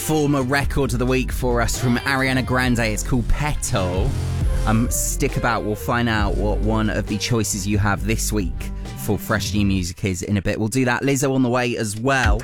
former record of the week for us from Ariana Grande. It's called Petal. Stick about, we'll find out what one of the choices you have this week for fresh new music is in a bit. We'll do that. Lizzo on the way as well.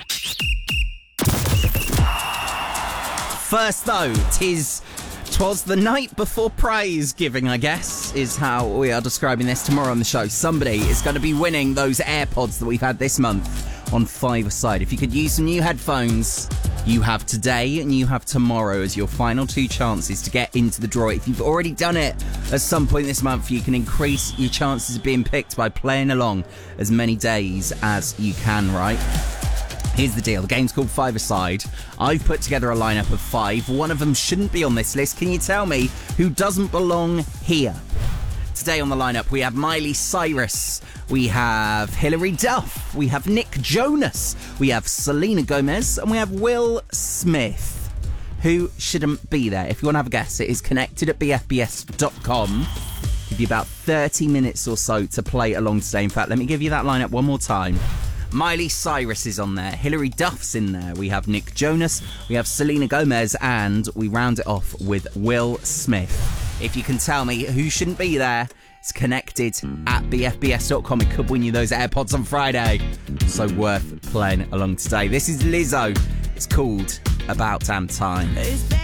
First though, 'twas the night before prize giving, I guess, is how we are describing this tomorrow on the show. Somebody is going to be winning those AirPods that we've had this month on Five-A-Side. If you could use some new headphones, you have today and you have tomorrow as your final two chances to get into the draw. If you've already done it at some point this month, you can increase your chances of being picked by playing along as many days as you can, right? Here's the deal. The game's called Five-A-Side. I've put together a lineup of 5. One of them shouldn't be on this list. Can you tell me who doesn't belong here? Today on the lineup, we have Miley Cyrus, we have Hilary Duff, we have Nick Jonas, we have Selena Gomez, and we have Will Smith. Who shouldn't be there? If you want to have a guess, it is connected at bfbs.com. Give you about 30 minutes or so to play along today. In fact, let me give you that lineup one more time. Miley Cyrus is on there, Hilary Duff's in there, we have Nick Jonas, we have Selena Gomez, and we round it off with Will Smith. If you can tell me who shouldn't be there, it's connected at bfbs.com. It could win you those AirPods on Friday. So worth playing along today. This is Lizzo. It's called About Damn Time.